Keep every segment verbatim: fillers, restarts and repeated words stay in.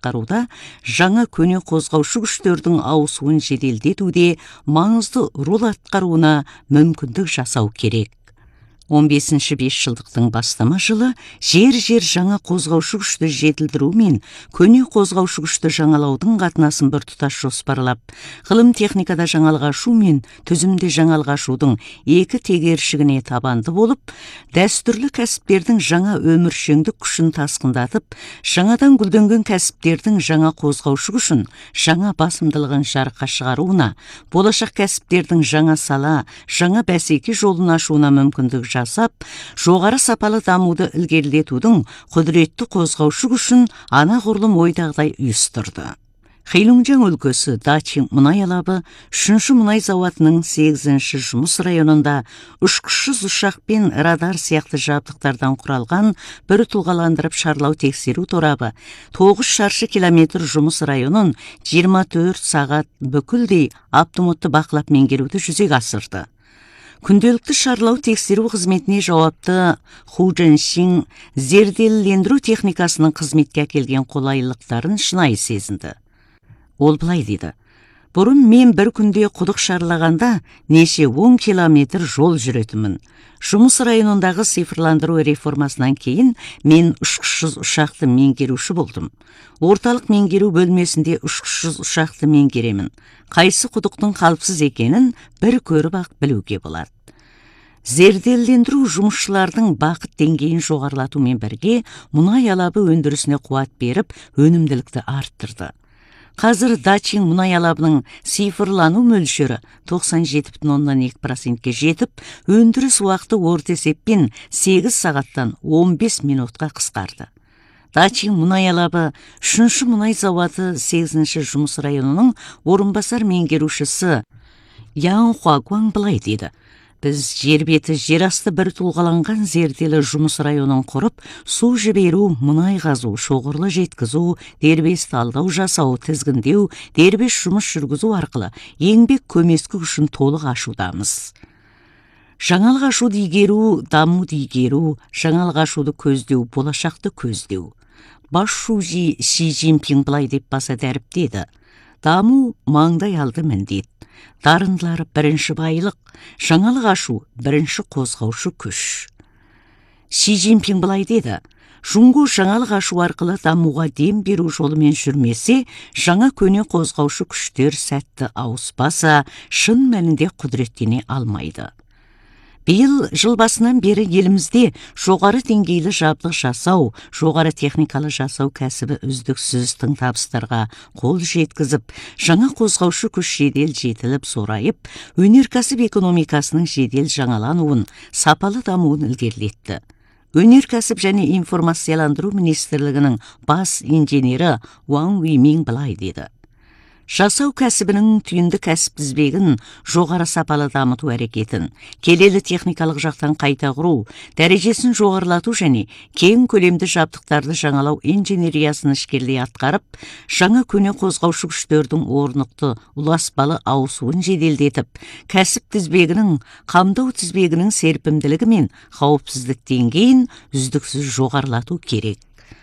атқаруда жаңа көне қозғаушы күштердің ауысуын жеделдетуде маңызды рол атқаруына мүмкіндік жасау керек. он бесінші бесжылдықтың бастама жылы жер-жер жаңа қозғаушы күшті жетілдіру мен көне қозғаушы күшті жаңалаудың қатынасын біртұтас жоспарлап, ғылым техникада жаңалық ашу мен түзімде жаңалық ашудың екі тегершігіне табанды болып, дәстүрлі кәсіптердің жаңа өміршеңдік күшін тасқындатып, жаңадан гүлденген кәсіптердің жаңа қозғаушы күшін, жаңа басымдылығын жарыққа шығаруына, болашақ кәсіптердің жаңа сала, жаңа бәсеке жолын ашуына мүмкіндік жасап, жоғары сапалы дамуды ілгерілетудің құдіретті қозғаушы күшін анағұрлым ойдағыдай ұйыстырды. Хэйлунжяң өлкөсі Дачин мұнай алабы үшінші мұнай зауытының сегізінші жұмыс районында ұшқышсыз ұшақ пен радар сияқты жабдықтардан құралған бір тұлғаландырып шарлау тексеру торабы тоғыз шаршы километр жұмыс районын жиырма төрт сағат бүкілдей автоматты бақылап меңгеруді жүзеге асырды. Күнделікті шарлау тексеру қызметіне жауапты Ху Джэнсин зерделілендіру техникасының қызметке әкелген қолайлылықтарын шынайы сезінді. Ол былай дейді: бұрын мен бір күнде құдық шарлағанда неше он километр жол жүретімін. Жұмыс районындағы цифрландыру реформасынан кейін мен ұшқышсыз ұшақты меңгеруші болдым. Орталық меңгеру бөлмесінде ұшқышсыз ұшақты меңгеремін. Қайсы құдықтың қалыпсыз екенін бір көріп ақ білуге болады. Зерделендіру жұмысшылардың бақыт деңгейін жоғарылатумен бірге мұнай алабы өндірісіне қуат беріп, өнімділікті арттырды. Қазір Дачин мұнай алабының цифрлану мөлшері тоқсан жеті бүтін оннан екі процентке жетіп, өндіріс уақыты орта есеппен сегіз сағаттан он бес минутқа қысқарды. Дачин мұнай алабы үшінші мұнай зауыты сегізінші жұмыс районының орынбасар меңгерушісі Ян Хуагуан былай дейді: біз жер беті жер асты бір тұлғаланған зерделі жұмыс районын құрып, су жіберу, мұнай қазу, шоғырлы жеткізу, дербес талдау жасау, тізгіндеу, дербес жұмыс жүргізу арқылы еңбек көмескі күшін толық ашудамыз. Жаңалық ашуды игеру, дамуды игеру, жаңалық ашуды көздеу, болашақты көздеу. Бас шужи Си Цзиньпин былай деп баса дәріптеді: даму маңдай алды міндет. Дарындылар бірінші байлық, жаңалық ашу бірінші қозғаушы күш. Си Цзиньпин былай деді: Жұңғу жаңалық ашу арқылы дамуға дем беру жолымен жүрмесе, жаңа көне қозғаушы күштер сәтті ауыспаса, шын мәнінде құдіреттене алмайды. Биыл жыл басынан бері елімізде жоғары деңгейлі жабдық жасау, жоғары техникалы жасау кәсібі үздіксіз тың табыстарға қол жеткізіп, жаңа қозғаушы күш жедел жетіліп зорайып, өнеркәсіп экономикасының жедел жаңалануын, сапалы дамуын ілгерілетті. Өнеркәсіп және информацияландыру министрлігінің бас инженері Ван Уимин былай деді: жасау кәсібінің түйінді кәсіп тізбегін жоғары сапалы дамыту әрекетін, келелі техникалық жақтан қайта құру, дәрежесін жоғарылату және кең көлемді жабдықтарды жаңалау инженериясын ішкерлей атқарып, жаңа көне қозғаушы күштердің орнықты ұласпалы ауысуын жеделдетіп, кәсіп тізбегінің, қамдау тізбегінің серпімділігі мен қауіпсіздік деңгейін үздіксіз жоғарылату керек.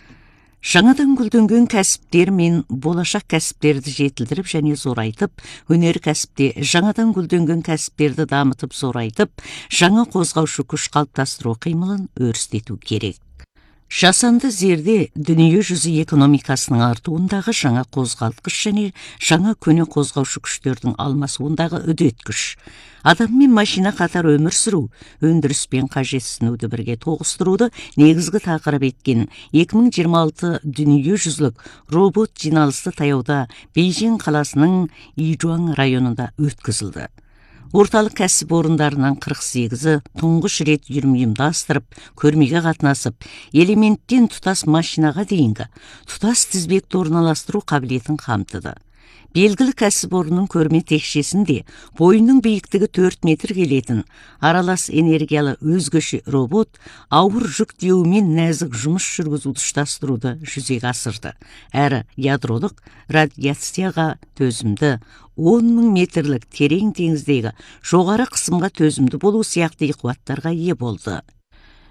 Жаңадан гүлденген кәсіптер мен болашақ кәсіптерді жетілдіріп және зорайтып, өнеркәсіпте жаңадан гүлденген кәсіптерді дамытып зорайтып, жаңа қозғаушы күш қалыптастыру қимылын өрістету керек. Жасанды зерде дүние жүзі экономикасының артуындағы жаңа қозғалтқыш және жаңа көне қозғаушы күштердің алмасуындағы үдеткіш. Адам мен машина қатар өмір сүру, өндіріс пен қажетсінуді бірге тоғыстыруды негізгі тақырып еткен екі мың жиырма алты дүние жүзілік робот жиналысы таяуда Бейжің қаласының Ижуан районында өткізілді. Орталық кәсіп орындарынан қырық сегізі тұңғыш рет ұйымдастырып, көрмеге қатынасып, элементтен тұтас машинаға дейінгі тұтас тізбекті орналастыру қабілетін қамтыды. Белгілі кәсіпорынның көрме текшесінде бойының биіктігі төрт метр келетін аралас энергиялы өзгеше робот ауыр жүк деумен нәзік жұмыс жүргізуді ұштастыруды жүзеге асырды. Әрі ядролық радиацияға төзімді он мың метрлік терең теңіздегі жоғары қысымға төзімді болу сияқты қуаттарға ие болды.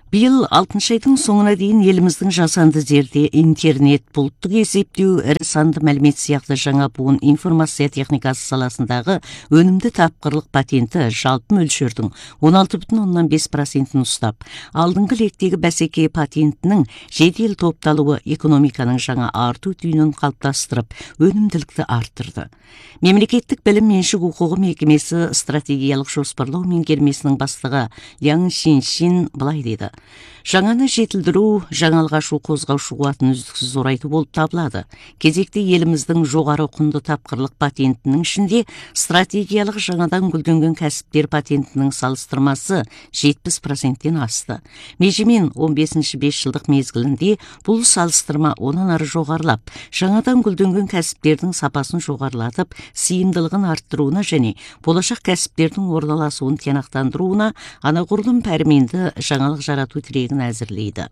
Биыл алтыншы айдың соңына дейін еліміздің жасанды жерде интернет, бұлттық есептеу, ірі санды мәлімет сияқты жаңа буын информация техникасы саласындағы өнімді тапқырлық патенті жалпы мөлшердің он алты бүтін оннан бес процентін ұстап, алдыңғы лектегі бәсеке патентінің жедел топталуы экономиканың жаңа арту түйінін қалыптастырып, өнімділікті арттырды. Мемлекеттік білім меншік құқығы мекемесі стратегиялық жоспарлау меңгермесінің бастығы Яң Шиншин былай деді: жаңаны жетілдіру, жаңалық ашу қозғаушы қуатын үздіксіз зорайту болып табылады. Кезекте еліміздің жоғары құнды тапқырлық патентінің ішінде стратегиялық жаңадан гүлденген кәсіптер патентінің салыстырмасы жетпіс проценттен асты. Межемен он бесінші бес жылдық мезгілінде бұл салыстырма онан ары жоғарылап, жаңадан гүлденген кәсіптердің сапасын жоғарылатып, сыйымдылығын арттыруына және болашақ кәсіптердің орналасуын тиянақтандыруына анағұрлым пәрменді жаңалық жарату тірегін әзірлейді.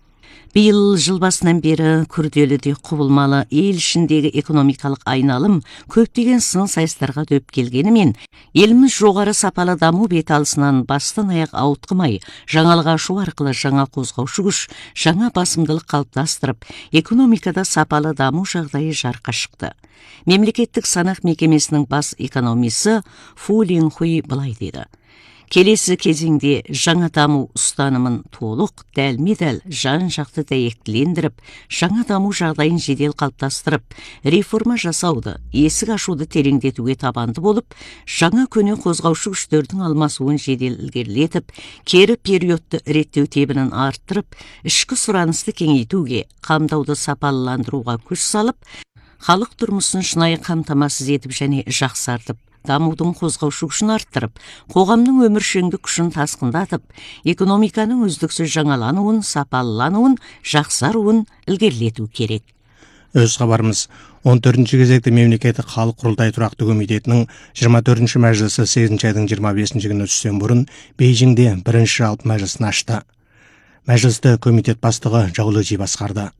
Биыл жыл басынан бері күрделі де құбылмалы ел ішіндегі экономикалық айналым көптеген сын сайыстарға дөп келгенімен, еліміз жоғары сапалы даму беталысынан бастан аяқ ауытқымай, жаңалық ашу арқылы жаңа қозғаушы күш, жаңа басымдылық қалыптастырып, экономикада сапалы даму жағдайы жарқа шықты. Мемлекеттік санақ мекемесінің бас экономисі Фу Линхуй былай деді: келесі кезеңде жаңа даму ұстанымын толық, дәлме-дәл, жан-жақты дәйектілендіріп, жаңа даму жағдайын жедел қалыптастырып, реформа жасауды, есік ашуды тереңдетуге табанды болып, жаңа көне қозғаушы күштердің алмасуын жедел ілгерілетіп, кері периодты реттеу тебінін арттырып, ішкі сұранысты кеңейтуге, қамдауды сапалыландыруға күш салып, халық тұрмысын шынайы қамтамасыз етіп және жақсартып, дамудың қозғаушы күшін арттырып, қоғамның өміршеңдік күшін тасқындатып, экономиканың үздіксіз жаңалануын, сапалылануын, жақсаруын ілгерілету керек. Өз хабарымыз он төртінші кезекте мемлекеттік халық құрылтайы тұрақты комитетінің жиырма төртінші мәжілісі сегізінші айдың жиырма бесінші күні түстен бұрын Бейжіңде бірінші жалпы мәжілісін ашты. Мәжілісті комитет бастығы Жаулы Жи басқарды.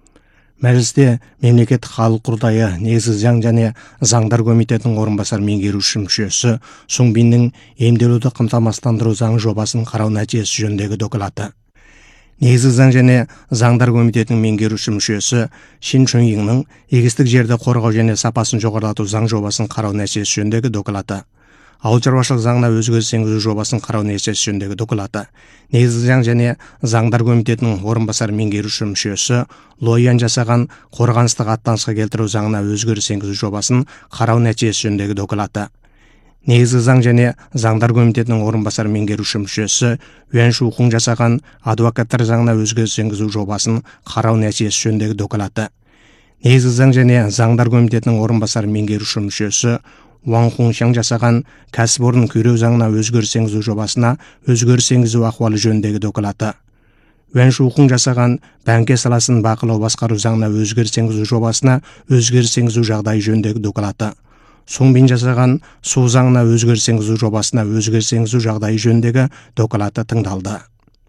Мәжілісте мемлекеттік халық құрылтайы негізгі заң және заңдар комитетінің орынбасар меңгеруші мүшесі Сун Биннің емделуді қамтамасыздандыру заң жобасын қарау нәтижесі жөніндегі доклады. Негізгі заң және заңдар комитетінің меңгеруші мүшесі Шин Чуньиннің егістік жерді қорғау және сапасын жоғарылату заң жобасын қарау нәтижесі жөніндегі доклады. Ауыл шаруашылық заңына өзгеріс енгізу жобасын қарау нәтижесі жөніндегі доклады. Негізгі заң және заңдар комитетінің орынбасар меңгеруші мүшесі Ло Ян жасаған қорғаныстық аттанысқа келтіру заңына өзгеріс енгізу жобасын қарау нәтижесі жөніндегі доклады. Негізгі заң және заңдар комитетінің орынбасар меңгеруші мүшесі Юан Шухун жасаған адвокаттар заңына өзгеріс енгізу жобасын қарау нәтижесі жөніндегі доклады. Негізгі заң және заңдар комитетінің орынбасар меңгеруші мүшесі Ван Хуншан жасаған кәсіпорын күйреу заңына өзгеріс енгізу жобасына өзгеріс енгізу ахуалы жөніндегі доклады. Юан Шухун жасаған бәңке саласын бақылау басқару заңына өзгеріс енгізу жобасына өзгеріс енгізу жағдайы жөніндегі доклады. Сун Бин жасаған су заңына өзгеріс енгізу жобасына өзгеріс енгізу жағдайы жөніндегі доклады тыңдалды.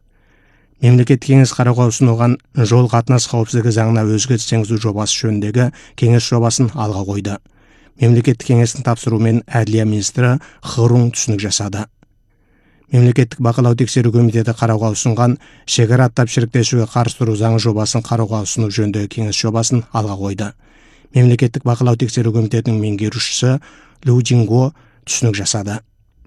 Мемлекеттік кеңес қарауға ұсынылған жол қатынас қауіпсіздігі заңына өзгеріс енгізу жобасы жөніндегі кеңес жобасын алға қойды. Мемлекеттік кеңестің тапсыруымен Әділия министрі Хырун түсінік жасады. Мемлекеттік бақылау тексеру комитеті қарауға ұсынған шекара аттап шіріктесуге қарсы тұру заң жобасын қарауға ұсыну жөніндегі кеңес жобасын алға қойды. Мемлекеттік бақылау тексеру комитетінің меңгерушісі Лу Джинго түсінік жасады.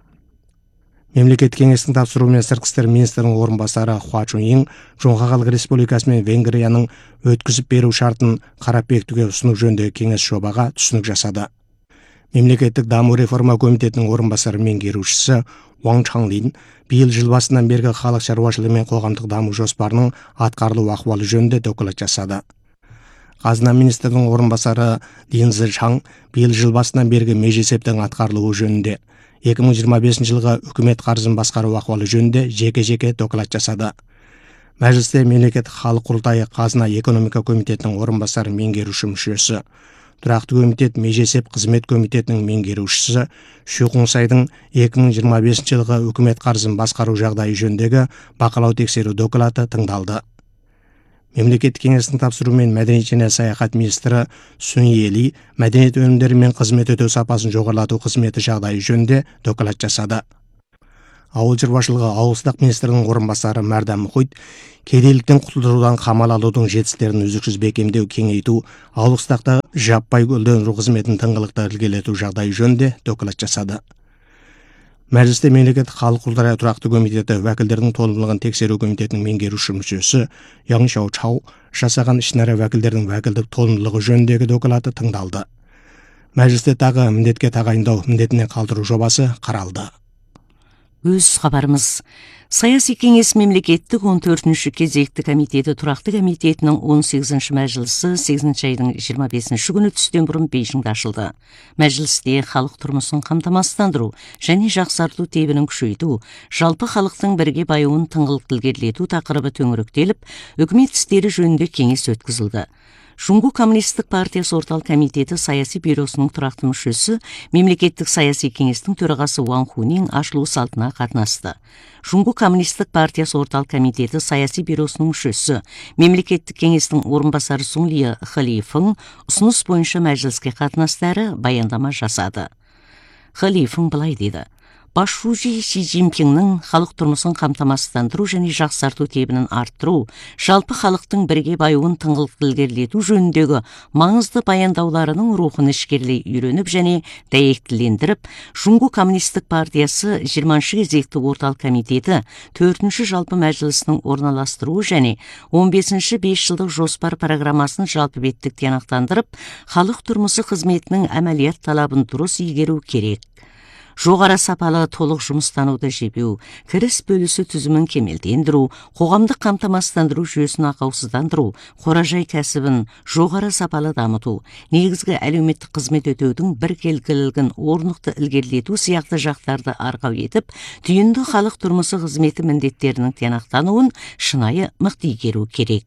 Мемлекеттік кеңестің тапсыруымен сыртқы істер министрінің орынбасары Хуа Чуньин Жоңға Халық Республикасы мен Венгрияның өткізіп беру шартын қарап бекітуге ұсыну жөніндегі кеңес жобаға түсінік жасады. Мемлекеттік даму реформа комитетінің орынбасары меңгерушісі Ван Чанлин биыл жыл басынан бергі халық шаруашылығы мен қоғамдық даму жоспарының атқарылу ахуалы жөнінде доклад жасады. Қазына министрінің орынбасары Лин Зичан биыл жыл басынан бергі межесептің атқарылуы жөнінде, екі мың жиырма бесінші жылғы үкімет қарызын басқару ахуалы жөнінде жеке-жеке доклад жасады. Мәжілісте мемлекеттік халық құрылтайы қазына экономика комитетінің орынбасары меңгеруші мүшесі, тұрақты комитет межесеп қызмет комитетінің меңгерушісі Шуқунсайдың екі мың жиырма бесінші жылғы үкімет қарызын басқару жағдайы жөніндегі бақылау тексеру доклады тыңдалды. Мемлекеттік кеңестің тапсыруымен мәдениет және саяхат министрі Сун Ели мәдениет өнімдері мен қызмет өтеу сапасын жоғарылату қызметі жағдайы жөнінде доклад жасады. ауыл шаруашылығы ауылшылық министрінің орынбасары Мәрдәм Мұхит кедейліктен құтылудан қамал алудың жетістіктерін үздіксіз бекемдеу, кеңейту, ауылшылықта жаппай гүлдендіру қызметін тыңғылықты ілгерілету жағдайы жөнінде доклад жасады. Мәжілісте мемлекеттік халық құрылтайы тұрақты комитеті уәкілдердің толымдылығын тексеру комитетінің меңгеруші мүшесі Яң Шау Чау жасаған ішінара уәкілдердің уәкілдік толымдылығы жөніндегі доклады тыңдалды. Мәжілісте тағы міндетке тағайындау міндетіне қалдыру жобасы қаралды. Өз хабарымыз. Саяси кеңес мемлекеттік он төртінші кезекті комитеті тұрақты комитетінің он сегізінші мәжілісі сегізінші айдың жиырма бесінші күні түстен бұрын Бейжіңде ашылды. Мәжілісте халық тұрмысын қамтамасыздандыру және жақсарту тебінің күшейту, жалпы халықтың бірге баюын тыңғылықты ілгерілету тақырыбы төңіректеліп, үкімет істері жөнінде кеңес өткізілді. Жұңгу Коммунистік партиясы орталық комитеті саяси бюросының тұрақты мүшесі, мемлекеттік саяси кеңестің төрағасы Ван Хунин ашылу салтына қатынасты. Жұңгу Коммунистік партиясы орталық комитеті саяси бюросының мүшесі, мемлекеттік кеңестің орынбасары Сун Ли Халифың ұсыныс бойынша мәжіліске қатынастары баяндама жасады. Халифың былай деді: Басшысы Си Цзиньпиннің халық тұрмысын қамтамасыздандыру және жақсарту тебінің арттыру, жалпы халықтың бірге баюын тыңғылықты ілгерілету жөніндегі маңызды баяндауларының рухын ішкерлей үйреніп және дәйектілендіріп, Жұңгу Коммунистік партиясы жиырманшы кезекті орталық комитеті төртінші жалпы мәжілісінің орналастыруы және он бесінші бес жылдық жоспар программасын жалпы беттік тиянақтандырып, халық тұрмысы қызметінің әмәлият талабын дұрыс игеру керек. Жоғары сапалы толық жұмыстануды жебеу, кіріс бөлісі түзімін кемелдендіру, қоғамдық қамтамасыздандыру жүйесін ақаусыздандыру, қоражай кәсібін жоғары сапалы дамыту, негізгі әлеуметтік қызмет өтеудің біркелкілігін орнықты ілгерілету сияқты жақтарды арқау етіп, түйінді халық тұрмысы қызметі міндеттерінің тиянақтануын шынайы мықты игеру керек.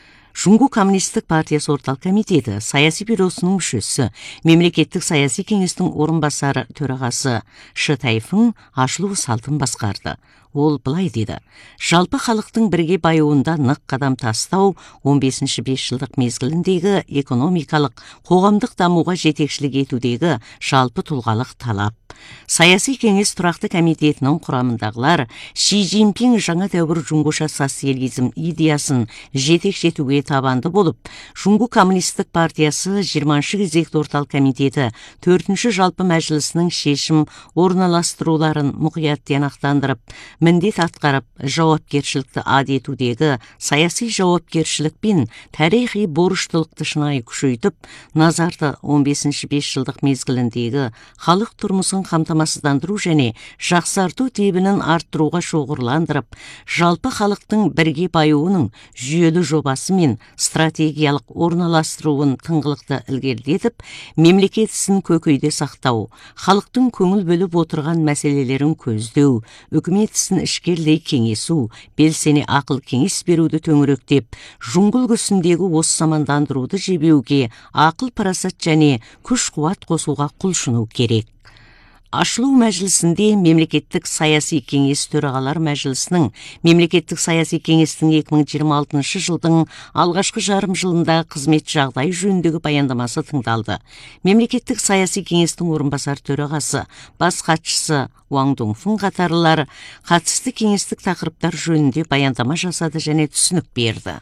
Жұңгу Коммунистік партиясы орталық комитеті саяси бюросының мүшесі, мемлекеттік саяси кеңестің орынбасары төрағасы Шы Тайфың ашылу салтын басқарды. Ол былай деді: жалпы халықтың бірге баюында нық қадам тастау он бесінші бес жылдық мезгіліндегі экономикалық, қоғамдық дамуға жетекшілік етудегі жалпы тұлғалық талап. Саяси кеңес тұрақты комитетінің құрамындағылар Си Цзиньпин жаңа дәуір жұңгуша социализм идеясын жетекші етуге табанды болып, Жұңгу Коммунистік партиясы жиырманшы кезекті орталық комитеті төртінші жалпы мәжілісінің шешім орналастыруларын мұқият тиянақтандырып, міндет атқарып, жауапкершілікті ад етудегі саяси жауапкершілік пен тарихи борыштылықты шынайы күшейтіп, назарды он бесінші бес жылдық мезгіліндегі халық тұрмысын қамтамасыздандыру және жақсарту тебінің арттыруға шоғырландырып, жалпы халықтың бірге баюының жүйелі жобасы мен стратегиялық орналастыруын тыңғылықты ілгерілетіп, мемлекет ісін көкейде сақтау, халықтың көңіл бөліп отырған мәселелерін көздеу, үкімет ісін ішкерлей кеңесу, белсене ақыл кеңес беруді төңіректеп, жұңгыл күсіндегі осы самандандыруды жебеуге ақыл парасат және күш қуат қосуға құлшыну керек. Ашылу мәжілісінде мемлекеттік саяси кеңес төрағалар мәжілісінің мемлекеттік саяси кеңестің екі мың жиырма алтыншы жылдың алғашқы жарым жылында қызмет жағдайы жөніндегі баяндамасы тыңдалды. Мемлекеттік саяси кеңестің орынбасар төрағасы, бас хатшысы Уаң Донфың қатарлылар қатысты кеңестік тақырыптар жөнінде баяндама жасады және түсінік берді.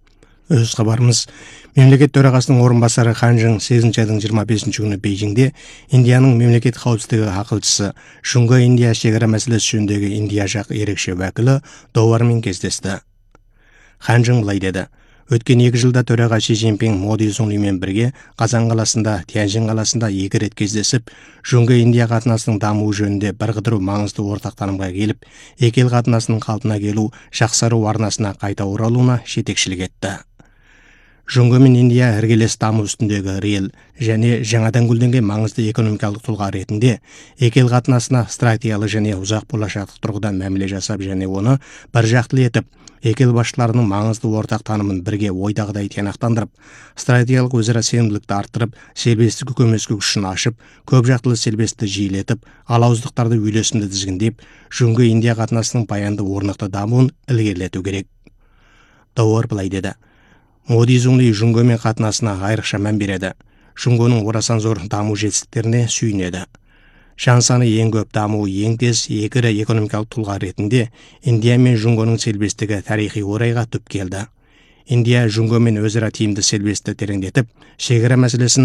Өз хабарымыз. Мемлекет төрағасының орынбасары Хан Чжың сегізінші айдың жиырма бесінші күні Бейжіңде Индияның мемлекет қауіпсіздігі ақылшысы, Жұңгы Индия шекара мәселесі жөніндегі Индия жақ ерекше уәкілі Доуармен кездесті. Хан Чжың былай деді: өткен екі жылда төраға Си Цзиньпин Моди Зунлимен бірге Қазан қаласында, Тяньшин қаласында екі рет кездесіп, Жұңгы Индия қатынасының дамуы жөнінде бірқыдыру маңызды ортақ танымға келіп, екі ел қатынасының қалпына келу, жақсару арнасына қайта оралуына жетекшілік етті. Жұңгы мен Индия іргелес даму үстіндегі рел және жаңадан гүлденген маңызды экономикалық тұлға ретінде екі ел қатынасына стратегиялық және ұзақ болашақтық тұрғыдан мәміле жасап және оны бір жақтылы етіп, екі ел басшыларының маңызды ортақ танымын бірге ойдағыдай тиянақтандырып, стратегиялық өзара сенімділікті арттырып, сербестік көмескі күшін ашып, көп жақтылы сербестікті жиілетіп, алауыздықтарды үйлесімді тізгіндеп, Жұңгы Индия қатынасының баянды орнықты дамуын ілгерілету керек. Дауар былай деді: Моди Зунли Жұңгөмен қатынасына айрықша мән береді. Жұңгөның орасан зор даму жетістіктеріне сүйінеді. жан саны ең көп, дамуы ең тез екі ірі экономикалық тұлға ретінде Индия мен Жұңгоның сербестігі тарихи орайға түп келді. Индия Жұңгомен өзара тиімді сербестікті тереңдетіп, шекара мәселесін